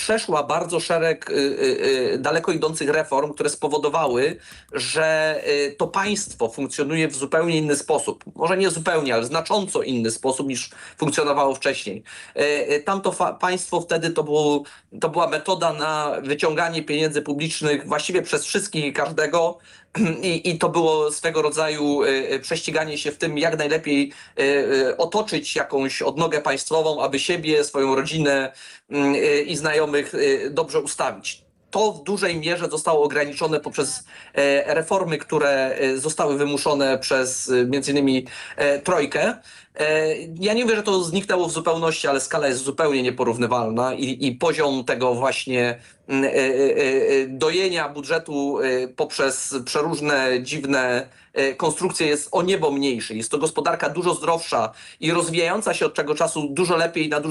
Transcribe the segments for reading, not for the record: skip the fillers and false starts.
przeszła bardzo szereg daleko idących reform, które spowodowały, że to państwo funkcjonuje w zupełnie inny sposób. Może nie zupełnie, ale znacząco inny sposób niż funkcjonowało wcześniej. Tamto państwo wtedy to była metoda na wyciąganie pieniędzy publicznych właściwie przez wszystkich i każdego. I to było swego rodzaju prześciganie się w tym, jak najlepiej otoczyć jakąś odnogę państwową, aby siebie, swoją rodzinę i znajomych dobrze ustawić. To w dużej mierze zostało ograniczone poprzez reformy, które zostały wymuszone przez między innymi Trojkę. Ja nie mówię, że to zniknęło w zupełności, ale skala jest zupełnie nieporównywalna i poziom tego właśnie dojenia budżetu poprzez przeróżne dziwne konstrukcje jest o niebo mniejszy. Jest to gospodarka dużo zdrowsza i rozwijająca się od tego czasu dużo lepiej na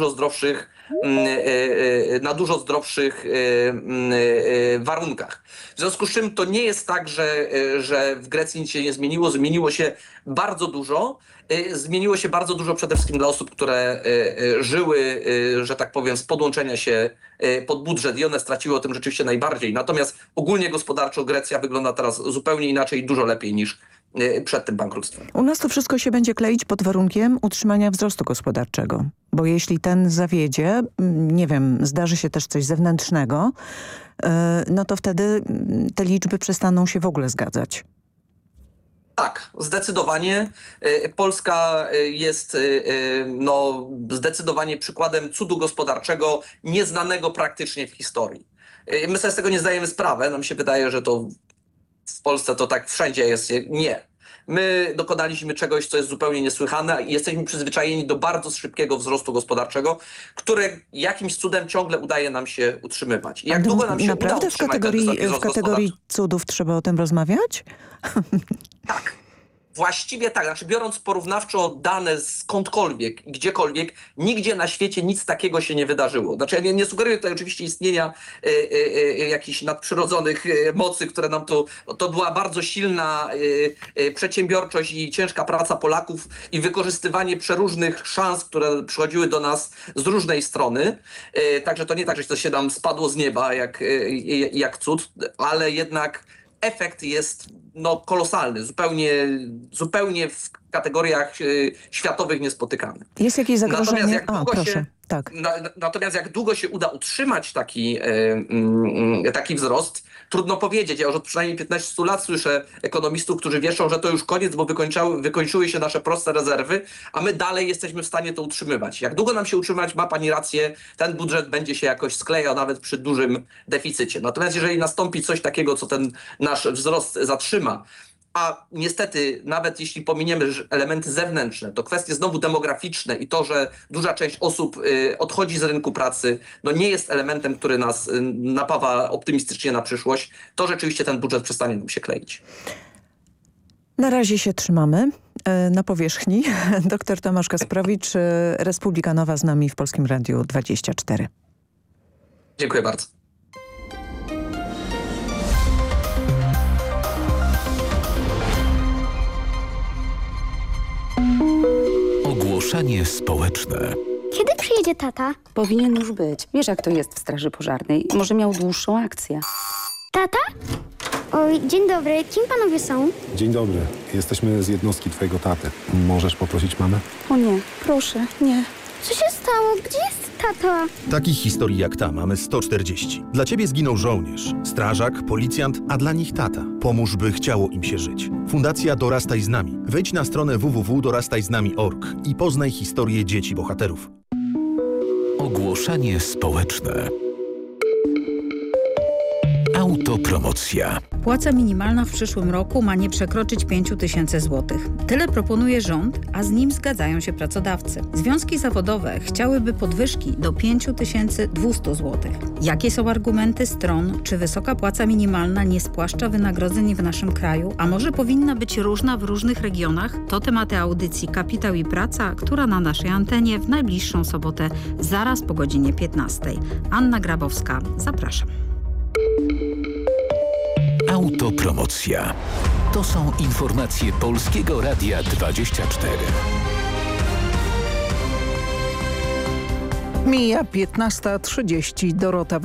dużo zdrowszych warunkach. W związku z czym to nie jest tak, że w Grecji nic się nie zmieniło. Zmieniło się bardzo dużo. Zmieniło się bardzo dużo przede wszystkim dla osób, które żyły, że tak powiem, z podłączenia się pod budżet i one straciły o tym rzeczywiście najbardziej. Natomiast ogólnie gospodarczo Grecja wygląda teraz zupełnie inaczej i dużo lepiej niż przed tym bankructwem. U nas to wszystko się będzie kleić pod warunkiem utrzymania wzrostu gospodarczego. Bo jeśli ten zawiedzie, nie wiem, zdarzy się też coś zewnętrznego, no to wtedy te liczby przestaną się w ogóle zgadzać. Tak, zdecydowanie. Polska jest zdecydowanie przykładem cudu gospodarczego nieznanego praktycznie w historii. My sobie z tego nie zdajemy sprawy. Nam się wydaje, że to w Polsce to tak wszędzie jest. Nie. My dokonaliśmy czegoś, co jest zupełnie niesłychane i jesteśmy przyzwyczajeni do bardzo szybkiego wzrostu gospodarczego, który jakimś cudem ciągle udaje nam się utrzymywać. I jak długo nam się naprawdę uda utrzymać ten wysoki wzrost w kategorii cudów trzeba o tym rozmawiać? Tak. Właściwie tak, znaczy biorąc porównawczo dane skądkolwiek, gdziekolwiek, nigdzie na świecie nic takiego się nie wydarzyło. Znaczy ja nie sugeruję tutaj oczywiście istnienia jakichś nadprzyrodzonych mocy, które nam to była bardzo silna przedsiębiorczość i ciężka praca Polaków i wykorzystywanie przeróżnych szans, które przychodziły do nas z różnej strony. Także to nie tak, że to się nam spadło z nieba jak cud, ale jednak efekt jest kolosalny, zupełnie w kategoriach światowych niespotykany. Jest jakieś zagrożenie? Tak. Natomiast jak długo się uda utrzymać taki wzrost, trudno powiedzieć. Ja już od przynajmniej 15 lat słyszę ekonomistów, którzy wieszczą, że to już koniec, bo wykończyły się nasze proste rezerwy, a my dalej jesteśmy w stanie to utrzymywać. Jak długo nam się utrzymać, ma pani rację, ten budżet będzie się jakoś sklejał nawet przy dużym deficycie. Natomiast jeżeli nastąpi coś takiego, co ten nasz wzrost zatrzyma, a niestety nawet jeśli pominiemy elementy zewnętrzne, to kwestie znowu demograficzne i to, że duża część osób odchodzi z rynku pracy, nie jest elementem, który nas napawa optymistycznie na przyszłość, to rzeczywiście ten budżet przestanie nam się kleić. Na razie się trzymamy na powierzchni. Dr Tomasz Kasprowicz, Republika Nowa z nami w Polskim Radiu 24. Dziękuję bardzo. Ogłoszenie społeczne. Kiedy przyjedzie tata? Powinien już być. Wiesz, jak to jest w Straży Pożarnej. Może miał dłuższą akcję. Tata? Oj, dzień dobry. Kim panowie są? Dzień dobry. Jesteśmy z jednostki twojego taty. Możesz poprosić mamę? O nie, proszę, nie. Co się stało? Gdzie jest tata? Takich historii jak ta mamy 140. Dla ciebie zginął żołnierz, strażak, policjant, a dla nich tata. Pomóż, by chciało im się żyć. Fundacja Dorastaj z nami. Wejdź na stronę www.dorastajznami.org i poznaj historię dzieci bohaterów. Ogłoszenie społeczne. Autopromocja. Płaca minimalna w przyszłym roku ma nie przekroczyć 5 000 złotych. Tyle proponuje rząd, a z nim zgadzają się pracodawcy. Związki zawodowe chciałyby podwyżki do 5200 złotych. Jakie są argumenty stron? Czy wysoka płaca minimalna nie spłaszcza wynagrodzeń w naszym kraju? A może powinna być różna w różnych regionach? To tematy audycji Kapitał i Praca, która na naszej antenie w najbliższą sobotę zaraz po godzinie 15. Anna Grabowska, zapraszam. Autopromocja. To są informacje Polskiego Radia 24. Mija 15:30. Dorota